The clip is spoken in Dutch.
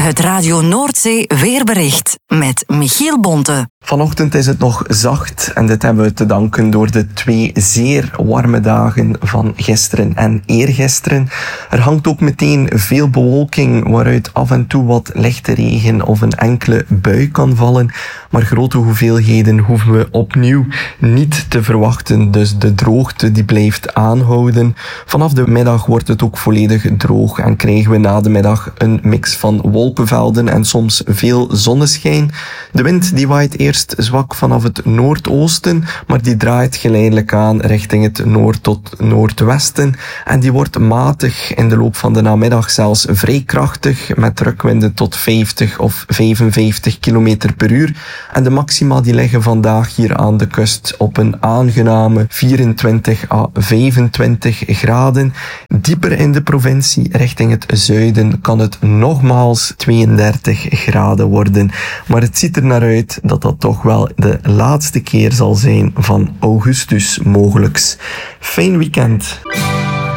Het Radio Noordzee weerbericht met Michiel Bonte. Vanochtend is het nog zacht en dit hebben we te danken door de 2 zeer warme dagen van gisteren en eergisteren. Er hangt ook meteen veel bewolking waaruit af en toe wat lichte regen of een enkele bui kan vallen. Maar grote hoeveelheden hoeven we opnieuw niet te verwachten, dus de droogte die blijft aanhouden. Vanaf de middag wordt het ook volledig droog en krijgen we na de middag een mix van wolkenvelden en soms veel zonneschijn. De wind die waait eerst zwak vanaf het noordoosten, maar die draait geleidelijk aan richting het noord tot noordwesten en die wordt matig in de loop van de namiddag zelfs vrij krachtig met drukwinden tot 50 of 55 km per uur. En de maxima die liggen vandaag hier aan de kust op een aangename 24 à 25 graden. Dieper in de provincie richting het zuiden kan het nogmaals 32 graden worden. Maar het ziet er naar uit dat dat toch wel de laatste keer zal zijn van augustus mogelijks. Fijn weekend.